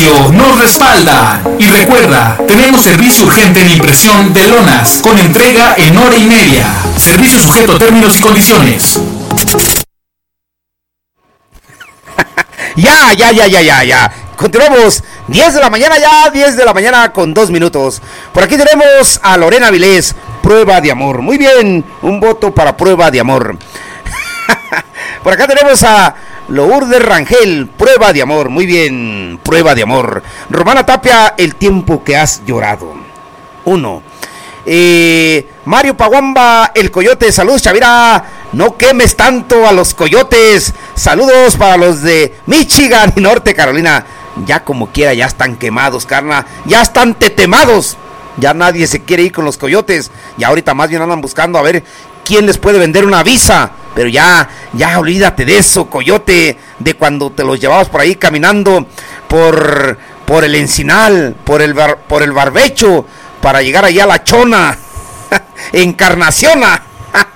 servicio nos respalda. Y recuerda, tenemos servicio urgente en impresión de lonas con entrega en hora y media. Servicio sujeto a términos y condiciones. Ya. Continuamos, 10 de la mañana ya, 10 de la mañana con 2 minutos. Por aquí tenemos a Lorena Vilés, prueba de amor. Muy bien, un voto para prueba de amor. Por acá tenemos a Lourdes Rangel, prueba de amor. Muy bien, prueba de amor. Romana Tapia, el tiempo que has llorado. 1. Mario Paguamba, el coyote. Saludos, Chavira. No quemes tanto a los coyotes. Saludos para los de Michigan y Norte Carolina. Ya como quiera, ya están quemados, carna. Ya están tetemados. Ya nadie se quiere ir con los coyotes. Y ahorita más bien andan buscando a ver quién les puede vender una visa. Pero ya olvídate de eso, coyote. De cuando te los llevabas por ahí caminando por el Encinal, por el Barbecho, para llegar allá a La Chona. Encarnaciona.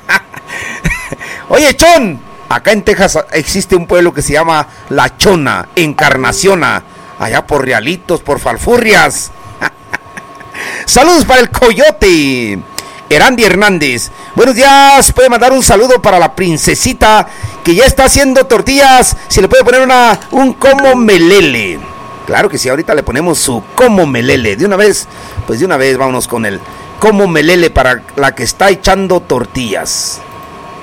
Oye, Chon, acá en Texas existe un pueblo que se llama La Chona, Encarnaciona, allá por Realitos, por Falfurrias. Saludos para el coyote. Erandi Hernández, buenos días. Puede mandar un saludo para la princesita que ya está haciendo tortillas. Si le puede poner un como melele. Claro que sí, ahorita le ponemos su como melele. De una vez vámonos con el como melele para la que está echando tortillas.